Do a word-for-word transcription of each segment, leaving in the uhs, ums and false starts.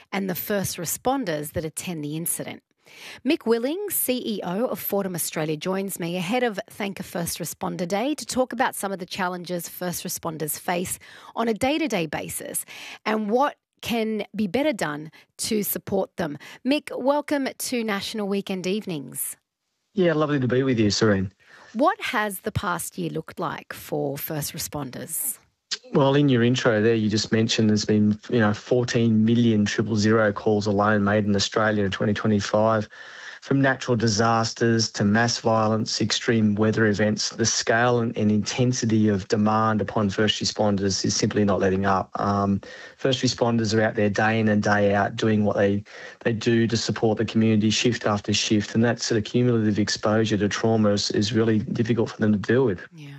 and the first responders that attend the incident. Mick Willing, C E O of Fordham Australia, joins me ahead of Thank a First Responder Day to talk about some of the challenges first responders face on a day-to-day basis and what can be better done to support them. Mick, welcome to National Weekend Evenings. Yeah, lovely to be with you, Serene. What has the past year looked like for first responders? Well, in your intro there, you just mentioned there's been, you know, fourteen million triple zero calls alone made in Australia in twenty twenty-five. From natural disasters to mass violence, extreme weather events, the scale and, and intensity of demand upon first responders is simply not letting up. Um, first responders are out there day in and day out doing what they, they do to support the community shift after shift, and that sort of cumulative exposure to trauma is, is really difficult for them to deal with. Yeah.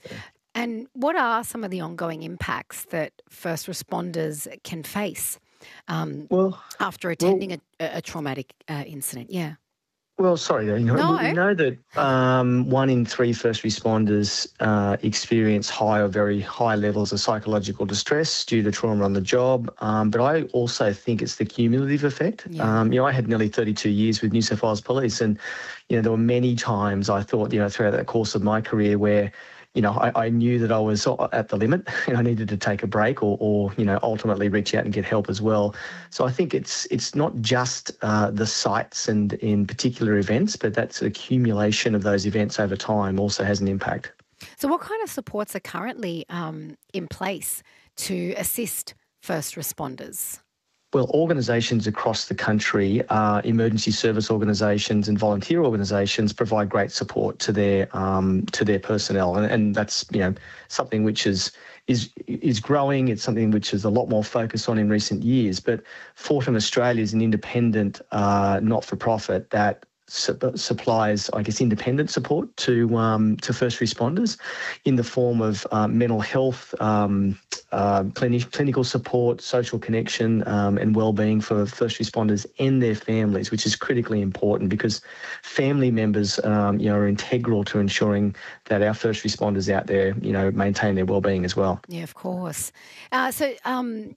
And what are some of the ongoing impacts that first responders can face um, well, after attending well, a, a traumatic uh, incident? Yeah. Well, sorry, you know, no. we know that um, one in three first responders uh, experience high or very high levels of psychological distress due to trauma on the job. Um, but I also think it's the cumulative effect. Yeah. Um, you know, I had nearly thirty-two years with New South Wales Police, and you know, there were many times I thought, you know, throughout the course of my career where you know, I, I knew that I was at the limit and I needed to take a break or, or, you know, ultimately reach out and get help as well. So I think it's it's not just uh, the sites and in particular events, but that's accumulation of those events over time also has an impact. So what kind of supports are currently um, in place to assist first responders? Well, organisations across the country, uh, emergency service organisations and volunteer organisations provide great support to their um, to their personnel, and, and that's you know something which is is is growing. It's something which is a lot more focused on in recent years. But Fordham Australia is an independent, uh, not-for-profit that su- supplies, I guess, independent support to um, to first responders in the form of uh, mental health. Um, Uh, clinic, clinical support, social connection um, and well-being for first responders and their families, which is critically important because family members um, you know, are integral to ensuring that our first responders out there, you know, maintain their well-being as well. Yeah, of course. Uh, so um,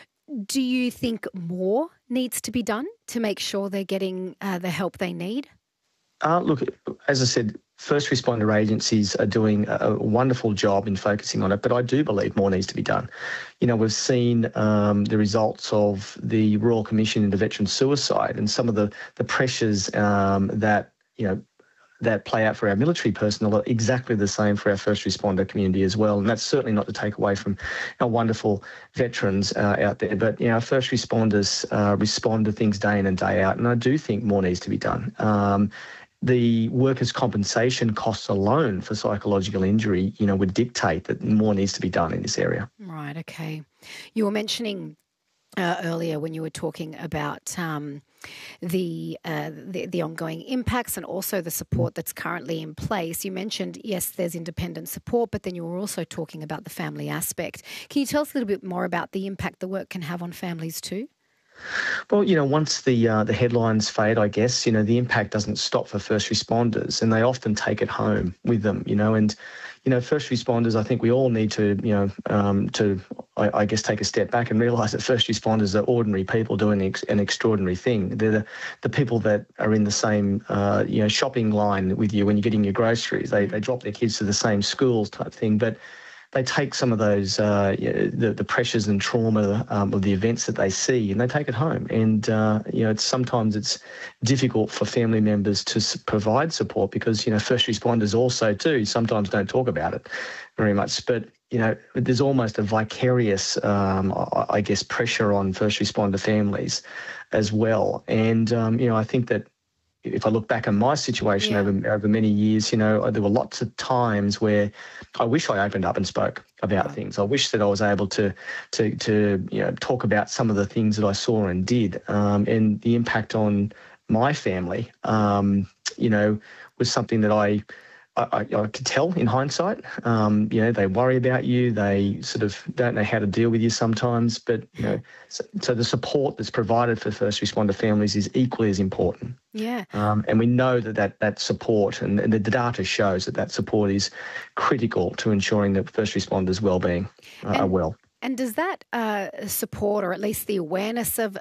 do you think more needs to be done to make sure they're getting uh, the help they need? Uh, look, as I said, first responder agencies are doing a wonderful job in focusing on it, but I do believe more needs to be done. You know, we've seen um, the results of the Royal Commission into Veteran Suicide and some of the, the pressures um, that, you know, that play out for our military personnel are exactly the same for our first responder community as well. And that's certainly not to take away from our wonderful veterans uh, out there. But, you know, our first responders uh, respond to things day in and day out. And I do think more needs to be done. Um, The workers' compensation costs alone for psychological injury, you know, would dictate that more needs to be done in this area. Right, okay. You were mentioning uh, earlier when you were talking about um, the, uh, the the ongoing impacts and also the support that's currently in place. You mentioned, yes, there's independent support, but then you were also talking about the family aspect. Can you tell us a little bit more about the impact the work can have on families too? Well, you know, once the uh, the headlines fade, I guess, you know, the impact doesn't stop for first responders and they often take it home with them, you know, and, you know, first responders, I think we all need to, you know, um, to, I, I guess, take a step back and realise that first responders are ordinary people doing ex- an extraordinary thing. They're the, the people that are in the same, uh, you know, shopping line with you when you're getting your groceries. They, they drop their kids to the same schools type thing, but they take some of those, uh, you know, the, the pressures and trauma um, of the events that they see and they take it home. And, uh, you know, it's, sometimes it's difficult for family members to s- provide support because, you know, first responders also too sometimes don't talk about it very much. But, you know, there's almost a vicarious, um, I, I guess, pressure on first responder families as well. And, um, you know, I think that if I look back on my situation yeah. over over many years, you know, there were lots of times where I wish I opened up and spoke about right. things. I wish that I was able to, to, to, you know, talk about some of the things that I saw and did, um, and the impact on my family, um, you know, was something that I, I, I, I could tell in hindsight. Um, you know, they worry about you. They sort of don't know how to deal with you sometimes. But, you know, so, so the support that's provided for first responder families is equally as important. Yeah. Um, and we know that that, that support and, and the data shows that that support is critical to ensuring that first responders' well-being uh, and, are well. And does that uh, support, or at least the awareness of